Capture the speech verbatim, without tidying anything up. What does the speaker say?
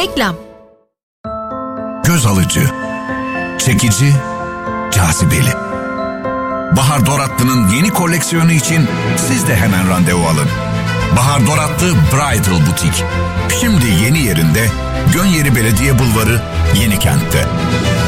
Reklam. Göz alıcı, çekici, cazibeli. Bahar Doratlı'nın yeni koleksiyonu için siz de hemen randevu alın. Bahar Doratlı Bridal Butik. Şimdi yeni yerinde, Gönyeri Belediye Bulvarı, Yenikent'te.